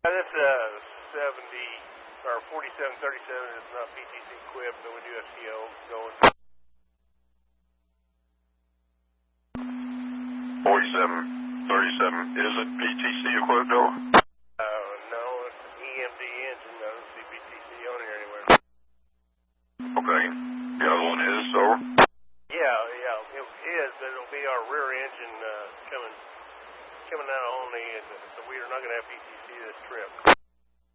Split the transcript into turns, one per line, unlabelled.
That's 70 or 4737 is not PTC equipped, but we do have CO going.
4737 is it PTC equipped though?
No, it's EMD engine. I don't see PTC on here anywhere.
Okay. The other one is so?
Yeah, it is, but it'll be our rear engine coming out only, so we are not going to have PTC this trip.